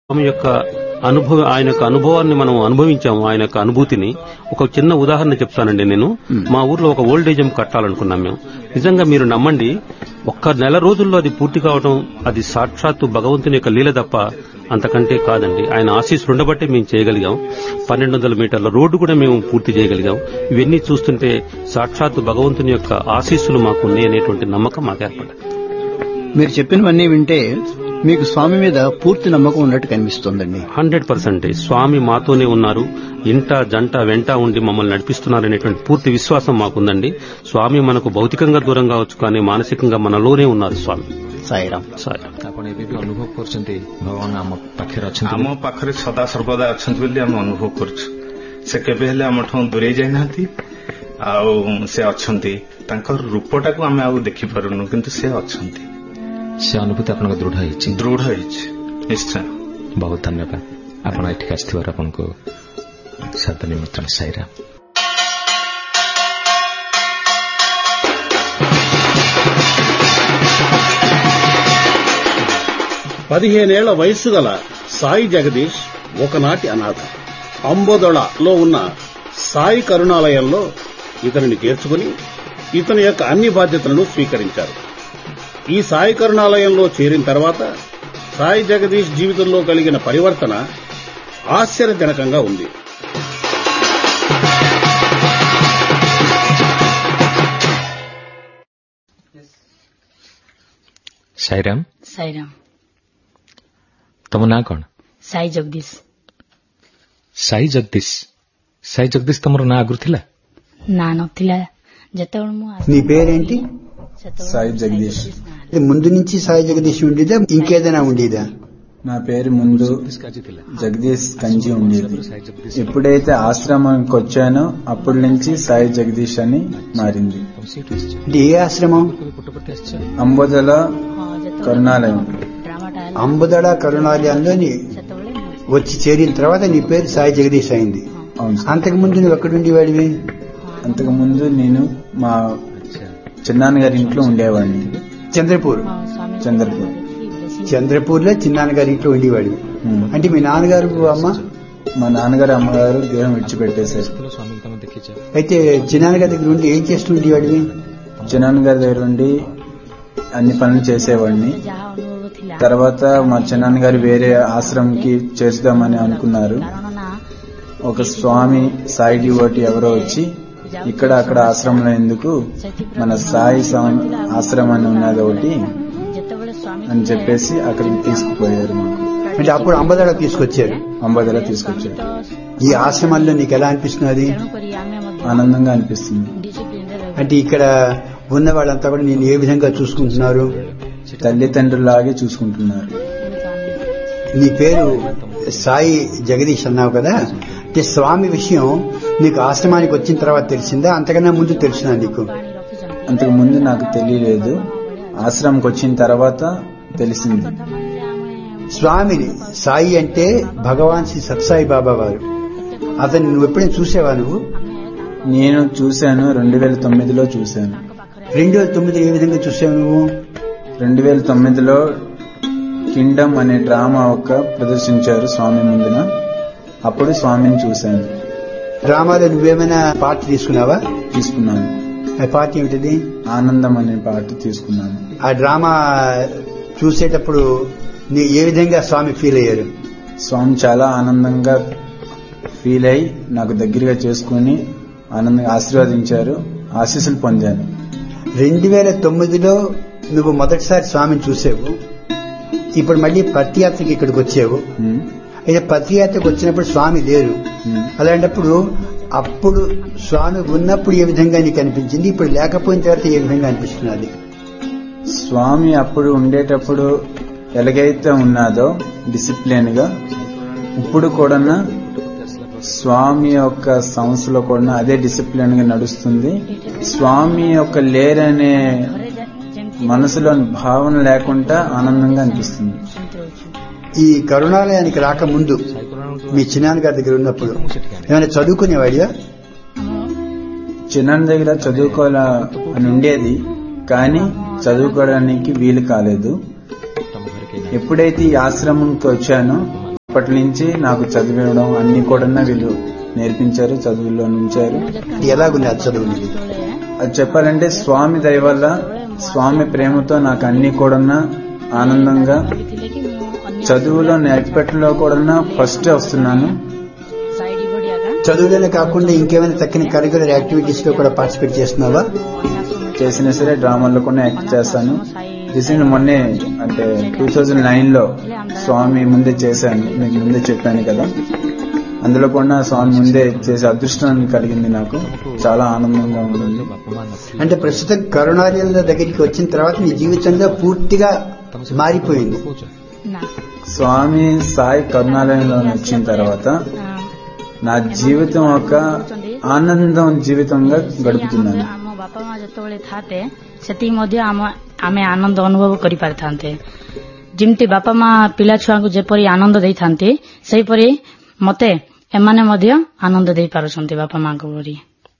స్వామి యొక్క ఆయన యొక్క అనుభవాన్ని మనం అనుభవించాము. ఆయన యొక్క అనుభూతిని ఒక చిన్న ఉదాహరణ చెప్తానండి. నేను మా ఊర్లో ఒక ఓల్డ్ ఏజ్ హోమ్ కట్టాలనుకున్నాం మేము. నిజంగా మీరు నమ్మండి, ఒక్క నెల రోజుల్లో అది పూర్తి కావడం అది సాక్షాత్తు భగవంతుని యొక్క లీల తప్ప అంతకంటే కాదండి. ఆయన ఆశీస్సులు ఉండబట్టే మేము చేయగలిగాం. 1200 మీటర్ల రోడ్డు కూడా మేము పూర్తి చేయగలిగాం. ఇవన్నీ చూస్తుంటే సాక్షాత్తు భగవంతుని యొక్క ఆశీస్సులు మాకు ఉన్నాయనేటువంటి నమ్మకం మాకు ఏర్పడ్డది. మీరు చెప్పినవన్నీ వింటే మీకు స్వామి మీద పూర్తి నమ్మకం ఉన్నట్టు కనిపిస్తోందండి. 100% స్వామి మాతోనే ఉన్నారు, ఇంట జంట వెంట ఉండి మమ్మల్ని నడిపిస్తున్నారనేటువంటి పూర్తి విశ్వాసం మాకుందండి. స్వామి మనకు భౌతికంగా దూరం కావచ్చు, కానీ మానసికంగా మనలోనే ఉన్నారు స్వామి. సాయిరామ్. ଆପଣ ଏବେ ବି ଅନୁଭବ କରୁଛନ୍ତି ଭଗବାନ ଆମ ପାଖରେ ଅଛନ୍ତି? ଆମ ପାଖରେ ସଦା ସର୍ବଦା ଅଛନ୍ତି ବୋଲି ଆମେ ଅନୁଭବ କରୁଛୁ. ସେ କେବେ ହେଲେ ଆମଠୁ ଦୂରେଇ ଯାଇନାହାନ୍ତି, ଆଉ ସେ ଅଛନ୍ତି. ତାଙ୍କର ରୂପଟାକୁ ଆମେ ଆଉ ଦେଖିପାରୁନୁ, କିନ୍ତୁ ସେ ଅଛନ୍ତି. ସେ ଅନୁଭୂତି ଆପଣଙ୍କ ଦୃଢ ହେଇଛି? ନିଶ୍ଚୟ. ବହୁତ ଧନ୍ୟବାଦ ଆପଣ ଏଠିକି ଆସିଥିବାରୁ ଆପଣଙ୍କୁ ସାଦର ନିମନ୍ତ୍ରଣ. ସାଇରାମ୍. పదిహేనేళ్ల వయస్సు గల సాయి జగదీష్ ఒకనాటి అనాథ. అంబోదొళలో ఉన్న సాయి కరుణాలయంలో ఇతనిని చేర్చుకుని ఇతని యొక్క అన్ని బాధ్యతలను స్వీకరించారు. ఈ సాయి కరుణాలయంలో చేరిన తర్వాత సాయి జగదీష్ జీవితంలో కలిగిన పరివర్తన ఆశ్చర్యజనకంగా ఉంది. ସାଇରାମ୍. ସାଇରାମ୍. ତମ ନାଁ କଣ? ସାଇ ଜଗଦୀଶ. ସାଇ ଜଗଦୀଶ ତମର ନାଁ ଆଗରୁ ଥିଲା? ନା ନଥିଲା. ଯେତେବେଳେ ମୁଁ నీ పేరేంటి? సాయి జగదీష్. ముందు నుంచి సాయి జగదీష్ ఉండేదా, ఇంకేదైనా ఉండేదా? నా పేరు ముందు జగదీష్ కంచి ఉండేది. ఎప్పుడైతే ఆశ్రమానికి వచ్చానో అప్పటి నుంచి సాయి జగదీష్ అని మారింది. అంటే ఏ ఆశ్రమం? అంబోదల కరుణాలయం. అంబోదల కరుణాలయంలోని వచ్చి చేరిన తర్వాత నీ పేరు సాయి జగదీష్ అయింది. అంతకుముందు నువ్వు ఎక్కడుండేవాడివి? అంతకుముందు నేను మా చిన్నాన్నగారి ఇంట్లో ఉండేవాడిని. చంద్రపూర్లో చిన్నాన్నగారి ఇంట్లో ఉండేవాడివి. అంటే మీ నాన్నగారు మా నాన్నగారు అమ్మగారు దేహం విడిచిపెట్టేశారు. అయితే చిన్నాన్నగారి దగ్గర ఉండి ఏం చేస్తూ ఉండేవాడివి? చిన్నాన్నగారి దగ్గర ఉండి అన్ని పనులు చేసేవాడిని. తర్వాత మా చిన్నాన్నగారు వేరే ఆశ్రమంకి చేర్చుదామని అనుకున్నారు. ఒక స్వామి సాయి డివోటీ ఎవరో వచ్చి ఇక్కడ అక్కడ ఆశ్రమంలో ఎందుకు, మన సాయి ఆశ్రమాన్ని ఉన్నది ఒకటి అని చెప్పేసి అక్కడికి తీసుకుపోయారు మాకు. అంటే అప్పుడు అంబోదల తీసుకొచ్చారు. ఈ ఆశ్రమాల్లో నీకు ఎలా అనిపిస్తున్నది? ఆనందంగా అనిపిస్తుంది. అంటే ఇక్కడ ఉన్న వాళ్ళంతా కూడా నేను ఏ విధంగా చూసుకుంటున్నారు? తల్లిదండ్రులాగే చూసుకుంటున్నారు. నీ పేరు సాయి జగదీష్ అన్నావు కదా, అంటే స్వామి విషయం నీకు ఆశ్రమానికి వచ్చిన తర్వాత తెలిసిందా, అంతకన్నా ముందు తెలిసినా నీకు? అంతకు ముందు నాకు తెలియలేదు, ఆశ్రమంకి వచ్చిన తర్వాత తెలిసింది. స్వామిని సాయి అంటే భగవాన్ శ్రీ సత్సాయి బాబా వారు. అతన్ని నువ్వు ఎప్పుడైనా చూసావా? నువ్వు? నేను చూశాను, 2009లో చూశాను. 2009 ఏ విధంగా చూసావు నువ్వు? 2009లో కింగ్డమ్ అనే డ్రామా ప్రదర్శించారు స్వామి ముందున. అప్పుడు స్వామిని చూశాను. డ్రామాలో నువ్వేమైనా పార్ట్ తీసుకున్నావా? తీసుకున్నాను. ఆ పార్ట్ ఏమిటిది? ఆనందం అనే పార్ట్ తీసుకున్నాను. ఆ డ్రామా చూసేటప్పుడు నీ ఏ విధంగా స్వామి ఫీల్ అయ్యారు? స్వామి చాలా ఆనందంగా ఫీల్ అయి నాకు దగ్గరగా చేసుకుని ఆనందంగా ఆశీర్వదించారు, ఆశీస్సులు పొందాను. 2009లో నువ్వు మొదటిసారి స్వామిని చూసావు, ఇప్పుడు మళ్ళీ పత్యాత్రకి ఇక్కడికి వచ్చావు. అయితే పత్యాత్రకు వచ్చినప్పుడు స్వామి లేరు. అలాంటప్పుడు అప్పుడు స్వామి ఉన్నప్పుడు ఏ విధంగా నీకు అనిపించింది, ఇప్పుడు లేకపోయిన తర్వాత ఏ విధంగా అనిపిస్తున్నది? స్వామి అప్పుడు ఉండేటప్పుడు ఎలాగైతే ఉన్నాదో డిసిప్లిన్ గా, ఇప్పుడు కూడా స్వామి యొక్క సంస్థలో కూడా అదే డిసిప్లిన్ గా నడుస్తుంది. స్వామి యొక్క లేరనే మనసులో భావన లేకుండా ఆనందంగా అనిపిస్తుంది. ఈ కరుణాలయానికి రాకముందు మీ చిన్నాన్న గారి దగ్గర ఉన్నప్పుడు ఏమైనా చదువుకునేవాడివా? చిన్నాన్న దగ్గర చదువుకోవాలని ఉండేది, కానీ చదువుకోవడానికి వీలు కాలేదు. ఎప్పుడైతే ఈ ఆశ్రమంకి వచ్చానో అప్పటి నుంచి నాకు చదివడం అన్ని కూడా వీళ్ళు నేర్పించారు, చదువుల్లో ఉంచారు. ఎలాగుంది ఆ చదువు? అది చెప్పాలంటే స్వామి దయ వల్ల, స్వామి ప్రేమతో నాకు అన్ని కూడా ఆనందంగా చదువులో నేర్పెట్టలో కూడా ఫస్ట్ వస్తున్నాను. చదువులోనే కాకుండా ఇంకేమైనా తక్కిన కరిక్యులర్ యాక్టివిటీస్ లో కూడా పార్టిసిపేట్ చేస్తున్నావా? చేసినా సరే డ్రామాల్లో కూడా యాక్ట్ చేస్తాను. రీసెంట్ మొన్నే అంటే 2009లో స్వామి ముందే చేశాను, మీకు ముందే చెప్పాను కదా. అందులో కూడా స్వామి ముందే చేసే అదృష్టం కలిగింది. నాకు చాలా ఆనందంగా ఉంటుంది. అంటే ప్రస్తుతం కరుణాలయం దగ్గరికి వచ్చిన తర్వాత నీ జీవితంలో పూర్తిగా మారిపోయింది. స్వామి సాయి కరుణాలయంలో వచ్చిన తర్వాత నా జీవితం ఒక ఆనందం జీవితంగా గడుపుతున్నాను. ବାପା ମା ଯେତେବେଳେ ଥାନ୍ତେ ସେତିକି ମଧ୍ୟ ଆମେ ଆନନ୍ଦ ଅନୁଭବ କରିପାରିଥାନ୍ତେ. ଯେମିତି ବାପା ମା ପିଲା ଛୁଆଙ୍କୁ ଯେପରି ଆନନ୍ଦ ଦେଇଥାନ୍ତି ସେହିପରି ମତେ ଏମାନେ ମଧ୍ୟ ଆନନ୍ଦ ଦେଇପାରୁଛନ୍ତି ବାପା ମାଙ୍କ ପରି.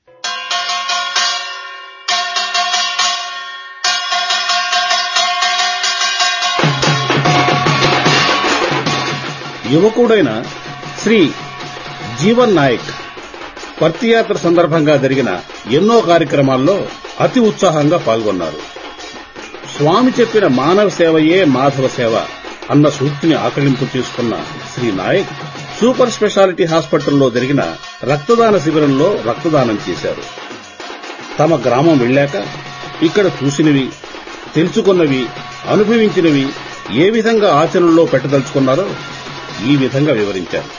యువకుడైన శ్రీ జీవన్ నాయక్ పర్తియాత్ర సందర్భంగా జరిగిన ఎన్నో కార్యక్రమాల్లో అతి ఉత్సాహంగా పాల్గొన్నారు. స్వామి చెప్పిన మానవ సేవయే మాధవ సేవ అన్న సూక్తిని ఆకలింపు చేసుకున్న శ్రీ నాయక్ సూపర్ స్పెషాలిటీ హాస్పిటల్లో జరిగిన రక్తదాన శిబిరంలో రక్తదానం చేశారు. తమ గ్రామం వెళ్లాక ఇక్కడ చూసినవి, తెలుసుకున్నవి, అనుభవించినవి ఏ విధంగా ఆచరణలో పెట్టదలుచుకున్నారో ఈ విధంగా వివరించారు.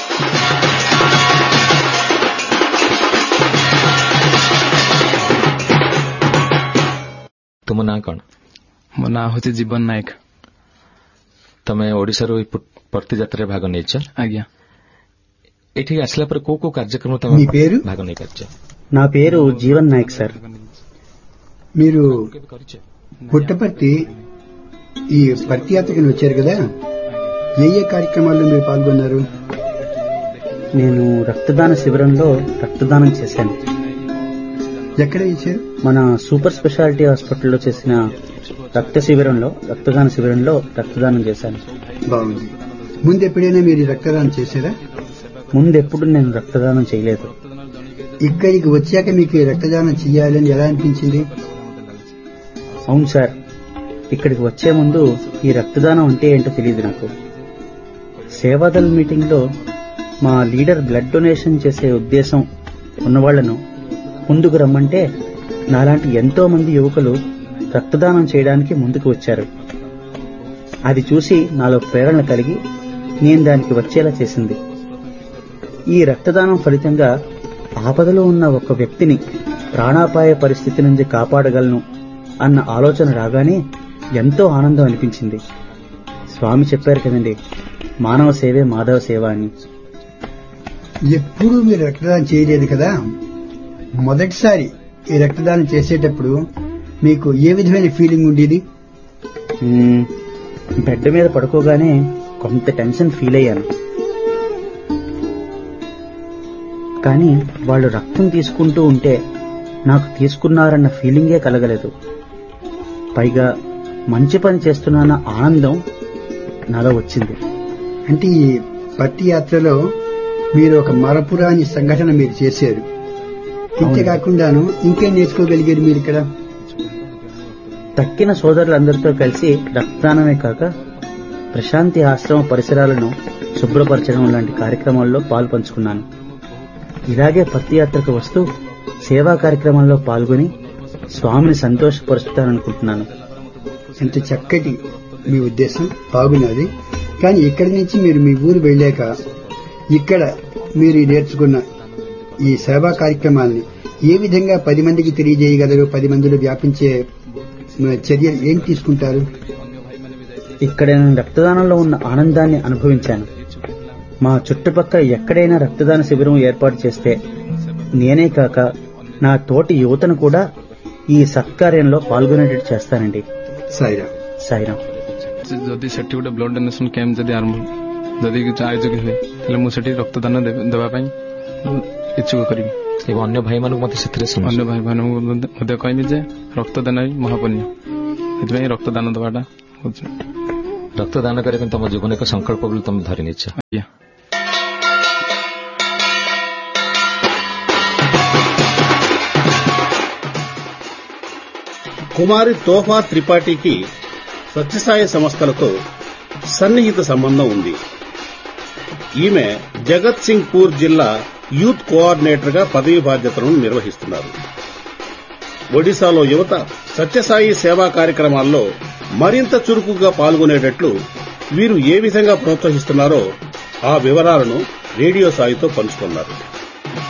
तुम ना कौन? मो ना होचे जीवन नायक. तमे ओडिशारो प्रति यात्रा भाग नेछ? आज्ञा. एठी आसला पर को कार्यक्रम तमे भाग नै करछ? నా పేరు జీవన్ నాయక్ సార్. మీరు పుట్టపర్తి ఈ పర్తియాత్రకి వచ్చారు కదా, ఏ కార్యక్రమాల్లో మీరు పాల్గొన్నారు? నేను రక్తదాన శిబిరంలో రక్తదానం చేశాను. ఎక్కడ ఇచ్చారు? మన సూపర్ స్పెషాలిటీ హాస్పిటల్లో చేసిన రక్తదాన శిబిరంలో రక్తదానం చేశాను. బాగుంది. ముందు ఎప్పుడైనా మీరు రక్తదానం చేశారా? ముందెప్పుడు నేను రక్తదానం చేయలేదు. ఇక్కడికి వచ్చాక మీకు రక్తదానం చేయాలని ఎలా అనిపించింది? అవును సార్, ఇక్కడికి వచ్చే ముందు ఈ రక్తదానం అంటే ఏంటో తెలియదు నాకు. సేవాదల్ మీటింగ్ లో మా లీడర్ బ్లడ్ డొనేషన్ చేసే ఉద్దేశం ఉన్నవాళ్లను ముందుకు రమ్మంటే నాలాంటి ఎంతో మంది యువకులు రక్తదానం చేయడానికి ముందుకు వచ్చారు. అది చూసి నాలో ప్రేరణ కలిగి నేను దానికి వచ్చేలా చేసింది. ఈ రక్తదానం ఫలితంగా ఆపదలో ఉన్న ఒక వ్యక్తిని ప్రాణాపాయ పరిస్థితి నుంచి కాపాడగలను అన్న ఆలోచన రాగానే ఎంతో ఆనందం అనిపించింది. స్వామి చెప్పారు కదండి, మానవ సేవే మాధవ సేవ అని. ఎప్పుడూ మీరు రక్తదానం చేయలేదు కదా, మొదటిసారి ఈ రక్తదానం చేసేటప్పుడు మీకు ఏ విధమైన ఫీలింగ్ ఉండేది? బెడ్ మీద పడుకోగానే కొంత టెన్షన్ ఫీల్ అయ్యాను. కానీ వాళ్ళు రక్తం తీసుకుంటూ ఉంటే నాకు తీసుకున్నారన్న ఫీలింగే కలగలేదు. పైగా మంచి పని చేస్తున్నాన్న ఆనందం నాలో వచ్చింది. అంటే ఈ పత్తి యాత్రలో మీరు ఒక మరపురాని సంఘటన మీరు చేశారు. ఇంతేకాకుండాను ఇంకేం నేర్చుకోగలిగారు మీరు ఇక్కడ? తక్కిన సోదరులందరితో కలిసి రక్తదానమే కాక ప్రశాంతి ఆశ్రమ పరిసరాలను శుభ్రపరచడం లాంటి కార్యక్రమాల్లో పాల్పంచుకున్నాను. ఇలాగే పత్తి యాత్రకు వస్తూ సేవా కార్యక్రమాల్లో పాల్గొని స్వామిని సంతోషపరుస్తాననుకుంటున్నాను. ఎంత చక్కటి మీ ఉద్దేశం, బాగున్నది. కానీ ఇక్కడి నుంచి మీరు మీ ఊరు వెళ్ళాక ఇక్కడ మీరు నేర్చుకున్న ఈ సేవా కార్యక్రమాల్ని ఏ విధంగా 10 మందికి తెలియజేయగలరు? 10 మందిలో వ్యాపించే చర్యలు ఏం తీసుకుంటారు? ఇక్కడ నేను రక్తదానంలో ఉన్న ఆనందాన్ని అనుభవించాను. మా చుట్టుపక్కల ఎక్కడైనా రక్తదాన శిబిరం ఏర్పాటు చేస్తే నేనే కాక నా తోటి యువతను కూడా ఈ సత్కార్యంలో పాల్గొనేటట్టు చేస్తానండి. సాయిరాం. సాయిరాం. ଯଦି ସେଠି ଗୋଟେ ବ୍ଲଡ୍ ଡୋନେସନ୍ କ୍ୟାମ୍ପ ଯଦି ଯଦି କିଛି ଆୟୋଜକ ହୁଏ ତାହେଲେ ମୁଁ ସେଠି ରକ୍ତଦାନ ଦେବା ପାଇଁ ଇଚ୍ଛୁକ କରିବି ଏବଂ ଅନ୍ୟ ଭାଇମାନଙ୍କୁ ମଧ୍ୟ ସେଥିରେ ଅନ୍ୟ ଭାଇମାନଙ୍କୁ ମଧ୍ୟ କହିବି ଯେ ରକ୍ତଦାନ ବି ମହାପୁଣ୍ୟ, ସେଥିପାଇଁ ରକ୍ତଦାନ ଦେବାଟା ହଉଛି। ରକ୍ତଦାନ କରିବା ପାଇଁ ତମ ଜୀବନ ଏକ ସଂକଳ୍ପ ବୋଲି ତମେ ଧରି ନେଇଛ। ଆଜ୍ଞା। కుమారి తోఫా త్రిపాఠికి సత్యసాయి సంస్థలతో సన్నిహిత సంబంధం ఉంది. ఈమె జగత్ సింగ్ పూర్ జిల్లా యూత్ కోఆర్డినేటర్ గా పదవి బాధ్యతలను నిర్వహిస్తున్నారు. ఒడిశాలో యువత సత్యసాయి సేవా కార్యక్రమాల్లో మరింత చురుకుగా పాల్గొనేటట్లు వీరు ఏ విధంగా ప్రోత్సహిస్తున్నారో ఆ వివరాలను రేడియో సాయితో పంచుకున్నారు.